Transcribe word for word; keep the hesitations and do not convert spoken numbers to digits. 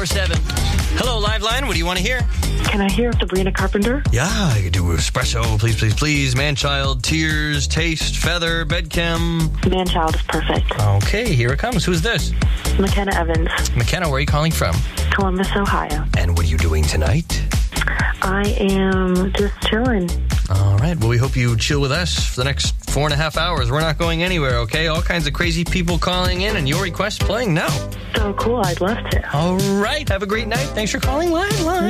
four seven. Hello, Liveline. What do you want to hear? Can I hear Sabrina Carpenter? Yeah, you do espresso, please, please, please. Man-child, tears, taste, feather, bedchem. Man-child is perfect. Okay, here it comes. Who's this? McKenna Evans. McKenna, where are you calling from? Columbus, Ohio. And what are you doing tonight? I am just chilling. All right. Well, we hope you chill with us for the next four and a half hours. We're not going anywhere, okay? All kinds of crazy people calling in and your request playing now. So cool. I'd love to. All right. Have a great night. Thanks for calling Liveline.